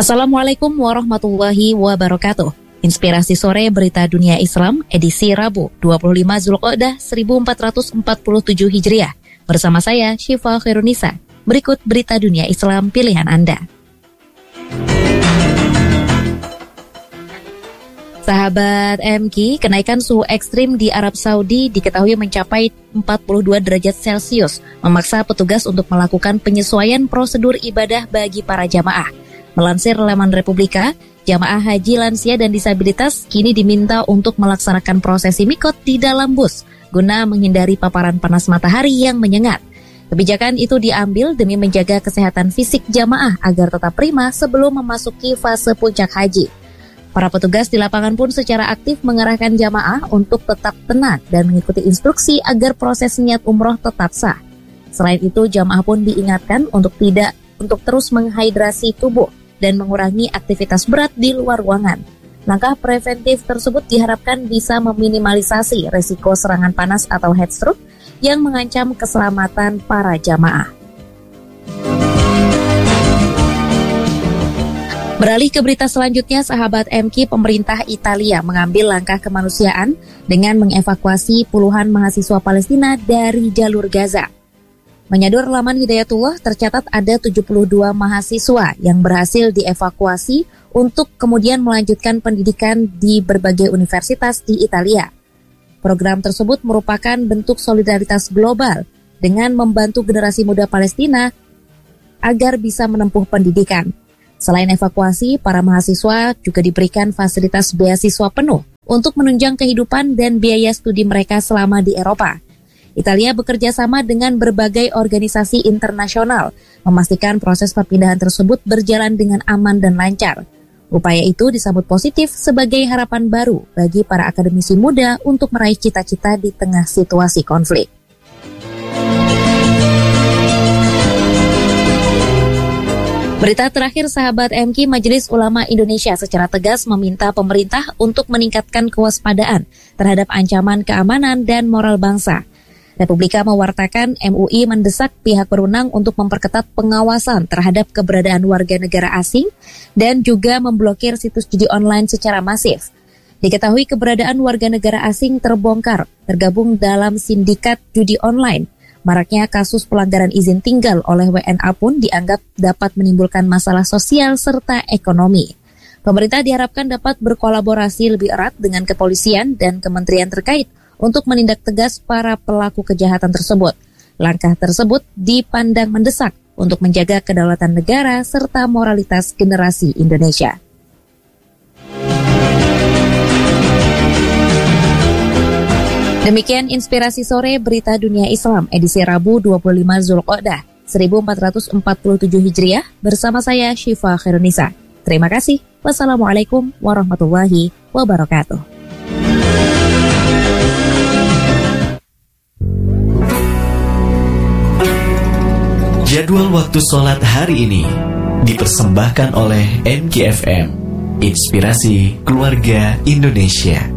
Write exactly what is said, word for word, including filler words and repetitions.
Assalamualaikum warahmatullahi wabarakatuh. Inspirasi sore berita dunia Islam edisi Rabu dua puluh lima Zulqa'dah seribu empat ratus empat puluh tujuh Hijriah. Bersama saya Syifa Khairunisa. Berikut berita dunia Islam pilihan Anda. Sahabat M K, kenaikan suhu ekstrim di Arab Saudi diketahui mencapai empat puluh dua derajat Celcius, memaksa petugas untuk melakukan penyesuaian prosedur ibadah bagi para jamaah. Melansir laman Republika, jamaah haji lansia dan disabilitas kini diminta untuk melaksanakan prosesi mikot di dalam bus guna menghindari paparan panas matahari yang menyengat. Kebijakan itu diambil demi menjaga kesehatan fisik jamaah agar tetap prima sebelum memasuki fase puncak haji. Para petugas di lapangan pun secara aktif mengarahkan jamaah untuk tetap tenang dan mengikuti instruksi agar proses niat umroh tetap sah. Selain itu, jamaah pun diingatkan untuk tidak untuk terus menghidrasi tubuh dan mengurangi aktivitas berat di luar ruangan. Langkah preventif tersebut diharapkan bisa meminimalisasi resiko serangan panas atau heat stroke yang mengancam keselamatan para jamaah. Beralih ke berita selanjutnya, sahabat M K, pemerintah Italia mengambil langkah kemanusiaan dengan mengevakuasi puluhan mahasiswa Palestina dari jalur Gaza. Menyadur laman Hidayatullah, tercatat ada tujuh puluh dua mahasiswa yang berhasil dievakuasi untuk kemudian melanjutkan pendidikan di berbagai universitas di Italia. Program tersebut merupakan bentuk solidaritas global dengan membantu generasi muda Palestina agar bisa menempuh pendidikan. Selain evakuasi, para mahasiswa juga diberikan fasilitas beasiswa penuh untuk menunjang kehidupan dan biaya studi mereka selama di Eropa. Italia bekerja sama dengan berbagai organisasi internasional, memastikan proses perpindahan tersebut berjalan dengan aman dan lancar. Upaya itu disambut positif sebagai harapan baru bagi para akademisi muda untuk meraih cita-cita di tengah situasi konflik. Berita terakhir, sahabat M K, Majelis Ulama Indonesia secara tegas meminta pemerintah untuk meningkatkan kewaspadaan terhadap ancaman keamanan dan moral bangsa. Republika mewartakan M U I mendesak pihak berwenang untuk memperketat pengawasan terhadap keberadaan warga negara asing dan juga memblokir situs judi online secara masif. Diketahui keberadaan warga negara asing terbongkar, tergabung dalam sindikat judi online. Maraknya kasus pelanggaran izin tinggal oleh W N A pun dianggap dapat menimbulkan masalah sosial serta ekonomi. Pemerintah diharapkan dapat berkolaborasi lebih erat dengan kepolisian dan kementerian terkait untuk menindak tegas para pelaku kejahatan tersebut. Langkah tersebut dipandang mendesak untuk menjaga kedaulatan negara serta moralitas generasi Indonesia. Demikian inspirasi sore berita dunia Islam edisi Rabu dua puluh lima Zulqa'dah seribu empat ratus empat puluh tujuh Hijriah bersama saya Syifa Khairunisa. Terima kasih. Wassalamualaikum warahmatullahi wabarakatuh. Jadwal waktu sholat hari ini dipersembahkan oleh M K F M, Inspirasi Keluarga Indonesia.